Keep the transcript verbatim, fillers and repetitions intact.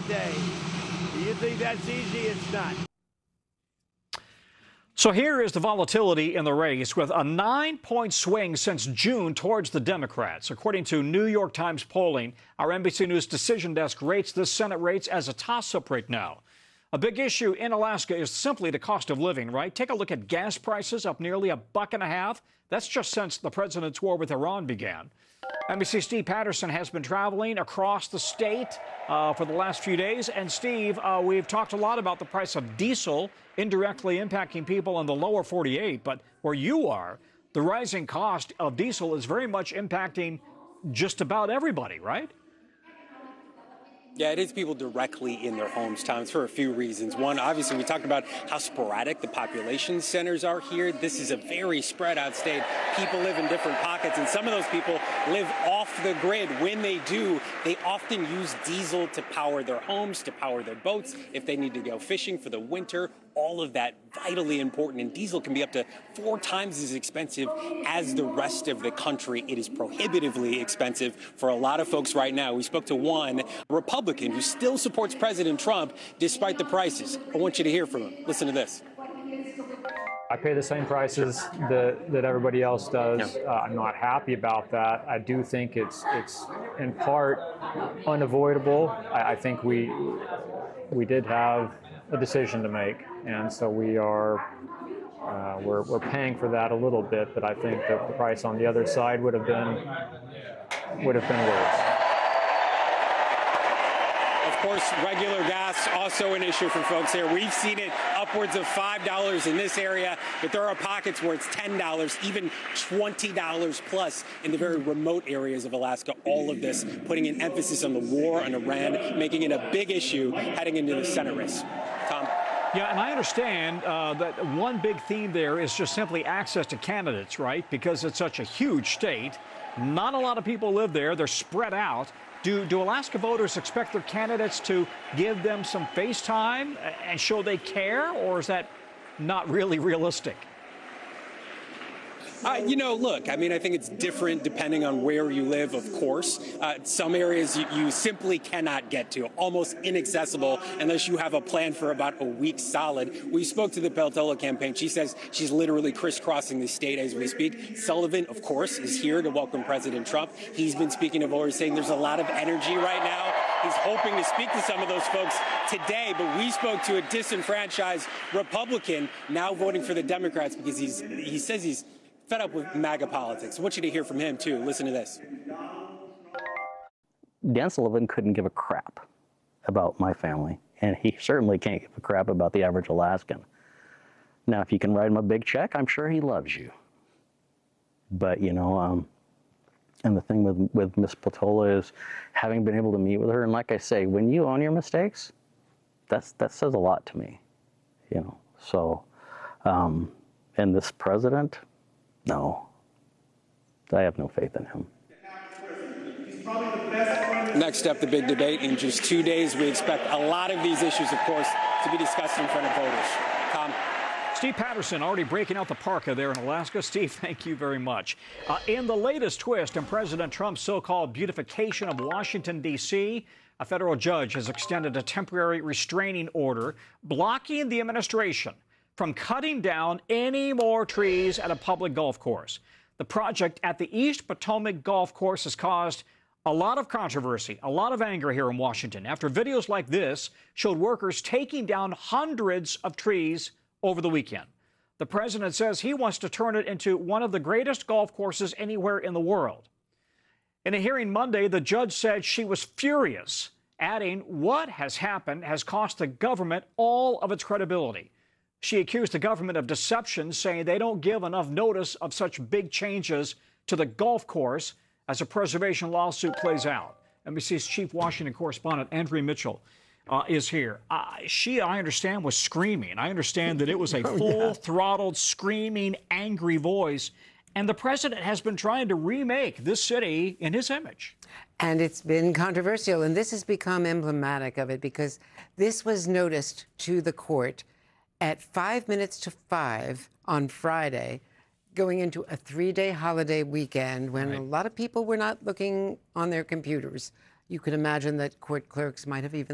day. Do you think that's easy? It's not. So here is the volatility in the race, with a nine-point swing since June towards the Democrats. According to New York Times polling, our N B C News decision desk rates this Senate race as a toss-up right now. A big issue in Alaska is simply the cost of living, right? Take a look at gas prices, up nearly a buck and a half. That's just since the president's war with Iran began. N B C's Steve Patterson has been traveling across the state uh, for the last few days. And, Steve, uh, we've talked a lot about the price of diesel indirectly impacting people in the lower forty-eight. But where you are, the rising cost of diesel is very much impacting just about everybody, right? Yeah, it hits people directly in their homes, Tom. It's for a few reasons. One, obviously, we talked about how sporadic the population centers are here. This is a very spread out state. People live in different pockets, and some of those people live off the grid. When they do, they often use diesel to power their homes, to power their boats, if they need to go fishing for the winter. All of that vitally important, and diesel can be up to four times as expensive as the rest of the country. It is prohibitively expensive for a lot of folks right now. We spoke to one Republican who still supports President Trump despite the prices. I want you to hear from him. Listen to this. I pay the same prices that, that everybody else does. Uh, I'm not happy about that. I do think it's it's in part unavoidable. I, I think we we did have a decision to make, and so we are uh, we're we're paying for that a little bit. But I think that the price on the other side would have been would have been worse. Of course, regular gas also an issue for folks here. We've seen it upwards of five dollars in this area, but there are pockets where it's ten dollars, even twenty dollars plus in the very remote areas of Alaska. All of this putting an emphasis on the war on Iran, making it a big issue heading into the Senate race. Tom? Yeah, and I understand uh, that one big theme there is just simply access to candidates, right? Because it's such a huge state. Not a lot of people live there. They're spread out. Do, do Alaska voters expect their candidates to give them some face time and show they care, or is that not really realistic? Uh, you know, look, I mean, I think it's different depending on where you live, of course. Uh, some areas you, you simply cannot get to, almost inaccessible unless you have a plan for about a week solid. We spoke to the Peltola campaign. She says she's literally crisscrossing the state as we speak. Sullivan, of course, is here to welcome President Trump. He's been speaking to voters, saying there's a lot of energy right now. He's hoping to speak to some of those folks today, but we spoke to a disenfranchised Republican now voting for the Democrats because he's he says he's fed up with MAGA politics. I want you to hear from him, too. Listen to this. Dan Sullivan couldn't give a crap about my family, and he certainly can't give a crap about the average Alaskan. Now, if you can write him a big check, I'm sure he loves you. But, you know, um, and the thing with, with Miss Peltola is having been able to meet with her, and like I say, when you own your mistakes, that's, that says a lot to me, you know. So, um, and this president, no, I have no faith in him. Next up, the big debate. In just two days, we expect a lot of these issues, of course, to be discussed in front of voters. Tom? Steve Patterson already breaking out the parka there in Alaska. Steve, thank you very much. Uh, in the latest twist in President Trump's so-called beautification of Washington, D C, a federal judge has extended a temporary restraining order blocking the administration from cutting down any more trees at a public golf course. The project at the East Potomac Golf Course has caused a lot of controversy, a lot of anger here in Washington, after videos like this showed workers taking down hundreds of trees over the weekend. The president says he wants to turn it into one of the greatest golf courses anywhere in the world. In a hearing Monday, the judge said she was furious, adding, "What has happened has cost the government all of its credibility." She accused the government of deception, saying they don't give enough notice of such big changes to the golf course as a preservation lawsuit plays out. N B C's chief Washington correspondent, Andrea Mitchell, uh, is here. Uh, she, I understand, was screaming. I understand that it was a oh, full-throttled, screaming, angry voice. And the president has been trying to remake this city in his image. And it's been controversial. And this has become emblematic of it because this was noticed to the court at five minutes to five on Friday, going into a three-day holiday weekend when right. a lot of people were not looking on their computers. You could imagine that court clerks might have even